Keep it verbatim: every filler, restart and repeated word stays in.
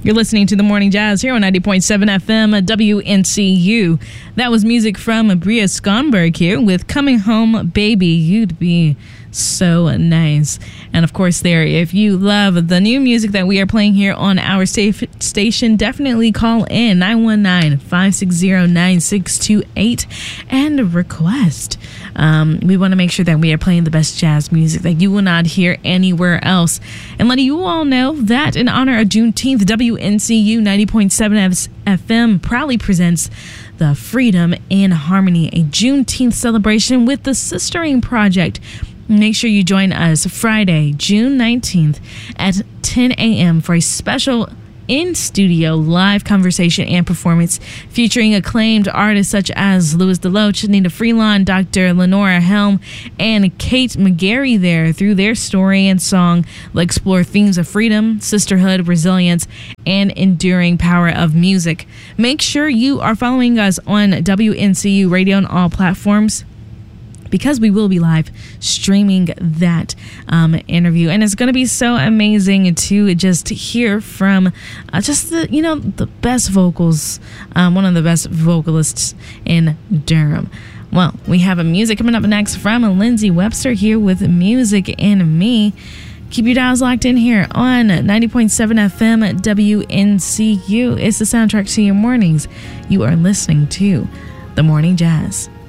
You're listening to The Morning Jazz here on ninety point seven F M W N C U. That was music from Bria Skonberg here with Coming Home Baby, You'd Be So Nice. And of course there, if you love the new music that we are playing here on our sta- station, definitely call in nine one nine, five six zero, nine six two eight and request. Um, we want to make sure that we are playing the best jazz music that you will not hear anywhere else. And letting you all know that in honor of Juneteenth, W N C U ninety point seven F M proudly presents the Freedom in Harmony, a Juneteenth celebration with the Sistering Project. Make sure you join us Friday, June nineteenth at ten a.m. for a special in-studio live conversation and performance featuring acclaimed artists such as Louis DeLoach, Nina Freelon, Doctor Lenora Helm, and Kate McGarry there. Through their story and song, they'll explore themes of freedom, sisterhood, resilience, and enduring power of music. Make sure you are following us on W N C U Radio on all platforms, because we will be live streaming that um, interview. And it's going to be so amazing to just hear from uh, just the, you know, the best vocals, um, one of the best vocalists in Durham. Well, we have a music coming up next from Lindsay Webster here with Music and Me. Keep your dials locked in here on ninety point seven F M W N C U. It's the soundtrack to your mornings. You are listening to The Morning Jazz.